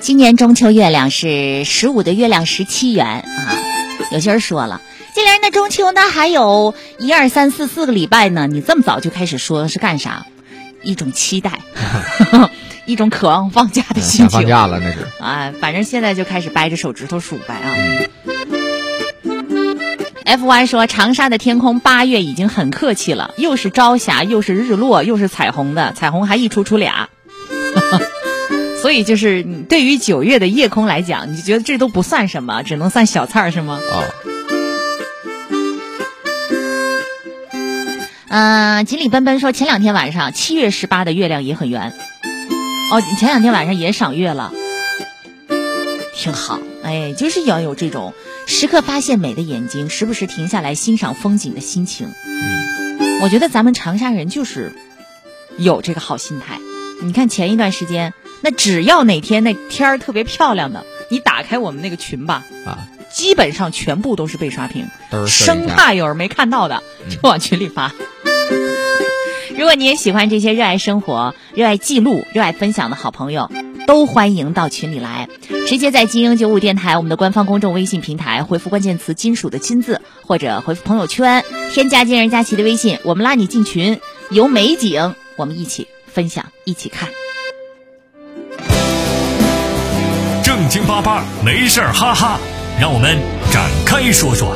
今年中秋月亮是15的月亮17圆啊。有些人说了，今年的中秋呢还有1、2、3、4、4个礼拜呢，你这么早就开始说是干啥？一种期待，一种渴望放假的心情。 放假了那是啊，反正现在就开始掰着手指头数呗啊。F1 说，长沙的天空8月已经很客气了，又是朝霞，又是日落，又是彩虹的，彩虹还一出俩。所以就是对于9月的夜空来讲，你就觉得这都不算什么，只能算小菜是吗？锦鲤奔奔说，前2天晚上7月18的月亮也很圆。哦，前2天晚上也赏月了，挺好。哎，就是要有这种时刻发现美的眼睛，时不时停下来欣赏风景的心情。我觉得咱们长沙人就是有这个好心态。你看前一段时间，那只要哪天那天儿特别漂亮的，你打开我们那个群吧，基本上全部都是被刷屏，生怕有人没看到的就往群里发。如果你也喜欢这些热爱生活、热爱记录、热爱分享的好朋友，都欢迎到群里来，直接在金鹰95电台我们的官方公众微信平台回复关键词金属的金字，或者回复朋友圈添加金人佳琪的微信，我们拉你进群，有美景我们一起分享一起看。 正经八八没事哈哈，让我们展开说说。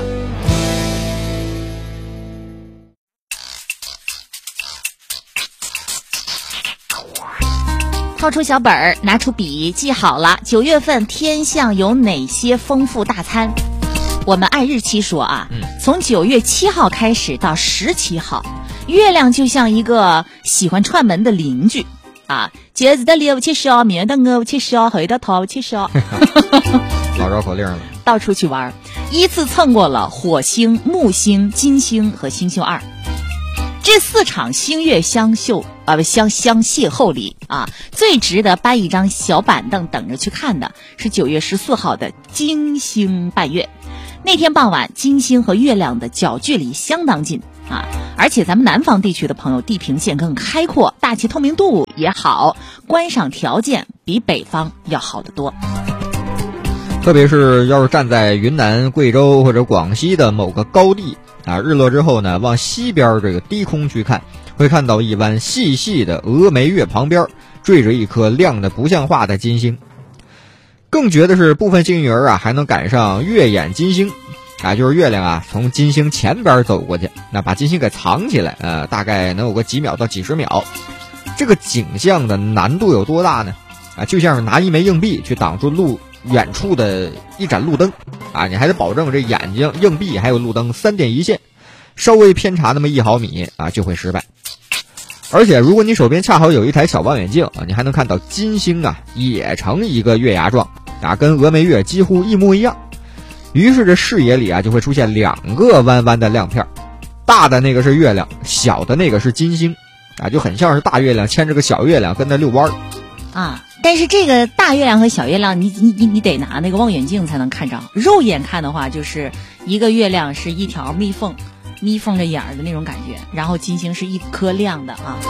掏出小本儿，拿出笔，记好了9月份天象有哪些丰富大餐。我们按日期说啊，从9月7号开始到17号，月亮就像一个喜欢串门的邻居啊，节日的6去烧，明的5去烧，后的头去烧， 老绕口令了， 到处去玩，依次蹭过了火星、木星、金星和星宿2。这4场星月相邂逅里啊，最值得搬一张小板凳等着去看的是9月14号的金星伴月。那天傍晚，金星和月亮的角距离相当近啊，而且咱们南方地区的朋友地平线更开阔，大气透明度也好，观赏条件比北方要好得多。 特别是要是站在云南、贵州或者广西的某个高地啊，日落之后呢，往西边这个低空去看，会看到一弯细细的峨眉月旁边坠着一颗亮的不像话的金星。更绝的是，部分幸运儿啊还能赶上月眼金星啊，就是月亮啊从金星前边走过去，那把金星给藏起来，大概能有个几秒到几十秒。这个景象的难度有多大呢？啊，就像是拿一枚硬币去挡住远处的一盏路灯啊，你还得保证这眼睛、硬币还有路灯3点一线，稍微偏差那么1毫米啊就会失败。而且如果你手边恰好有一台小望远镜啊，你还能看到金星啊也成一个月牙状啊，跟峨眉月几乎一模一样。于是这视野里啊就会出现2个弯弯的亮片，大的那个是月亮，小的那个是金星啊，就很像是大月亮牵着个小月亮跟那遛弯啊。但是这个大月亮和小月亮你得拿那个望远镜才能看着，肉眼看的话就是一个月亮是一条眯缝着眼儿的那种感觉，然后金星是一颗亮的啊。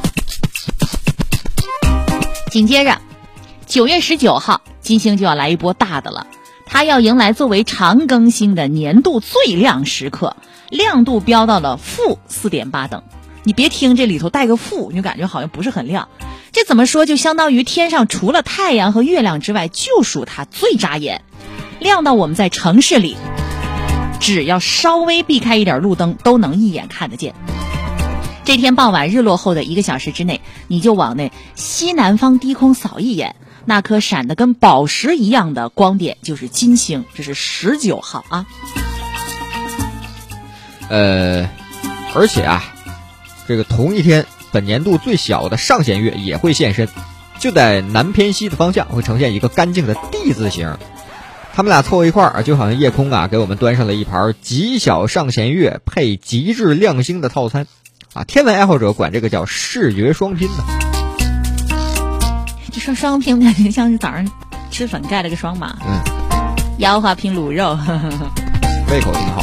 紧接着9月19号金星就要来一波大的了，它要迎来作为长庚星的年度最亮时刻，亮度飙到了-4.8等。你别听这里头带个负，你就感觉好像不是很亮，这怎么说就相当于天上除了太阳和月亮之外就属它最扎眼，亮到我们在城市里只要稍微避开一点路灯都能一眼看得见。这天傍晚日落后的1个小时之内，你就往那西南方低空扫一眼，那颗闪得跟宝石一样的光点就是金星，这是19号啊。 而且啊，这个同一天本年度最小的上弦月也会现身，就在南偏西的方向会呈现一个干净的 D 字形。他们俩凑一块儿，就好像夜空啊给我们端上了一盘极小上弦月配极致亮星的套餐啊！天文爱好者管这个叫视觉双拼呢。 这双拼像是早上吃粉盖了个双码，腰花拼卤肉， 胃口挺好。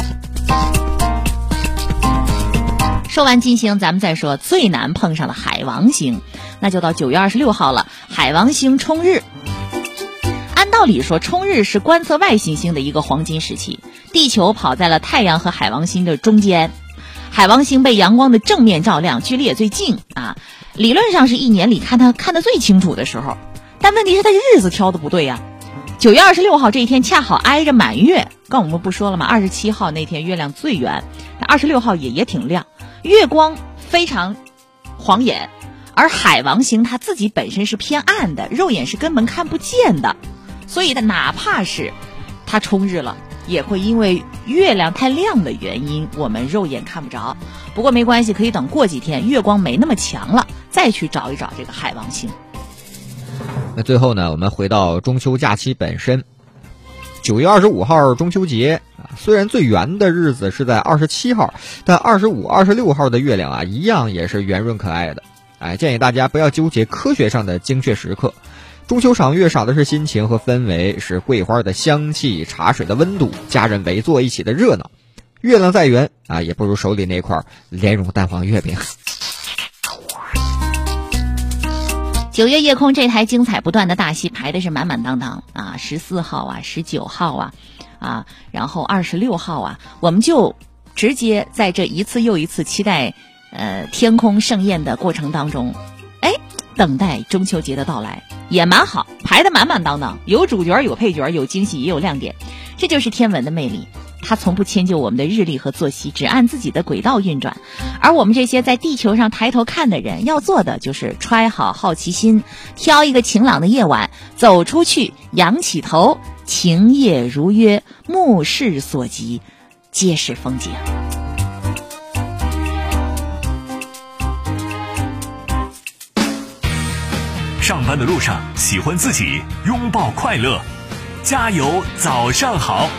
说完金星，咱们再说最难碰上的海王星，那就到9月26号了，海王星冲日。 按道理说，冲日是观测外行星的一个黄金时期，地球跑在了太阳和海王星的中间，海王星被阳光的正面照亮，距离也最近啊，理论上是一年里看得最清楚的时候。但问题是它日子挑的不对呀。9月26号这一天恰好挨着满月，刚我们不说了吗？27号那天月亮最圆，但26号也挺亮，月光非常晃眼，而海王星它自己本身是偏暗的，肉眼是根本看不见的，所以哪怕是它冲日了，也会因为月亮太亮的原因，我们肉眼看不着。不过没关系，可以等过几天月光没那么强了，再去找一找这个海王星。 那最后呢，我们回到中秋假期本身。9月25号中秋节虽然最圆的日子是在27号，但25、26号的月亮啊，一样也是圆润可爱的。建议大家不要纠结科学上的精确时刻。中秋赏月赏的是心情和氛围，是桂花的香气、茶水的温度，家人围坐一起的热闹。月亮再圆也不如手里那块莲蓉蛋黄月饼。 9月夜空这台精彩不断的大戏排的是满满当当啊，14号啊，19号然后26号我们就直接在这一次又一次期待天空盛宴的过程当中，等待中秋节的到来，也蛮好，排的满满当当，有主角有配角，有惊喜也有亮点，这就是天文的魅力。它从不迁就我们的日历和作息，只按自己的轨道运转。而我们这些在地球上抬头看的人，要做的就是揣好好奇心，挑一个晴朗的夜晚，走出去，仰起头，晴夜如约，目视所及，皆是风景。 上班的路上，喜欢自己，拥抱快乐，加油，早上好。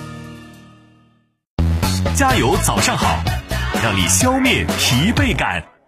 加油早上好，让你消灭疲惫感。